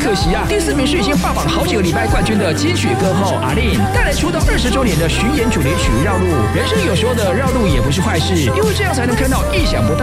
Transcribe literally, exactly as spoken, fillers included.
可惜啊，第四名是已经霸榜好几个礼拜冠军的金曲歌后阿令，带来出道二十周年的巡演主题曲《绕路》。人生有时候的绕路也不是坏事，因为这样才能看到意想不到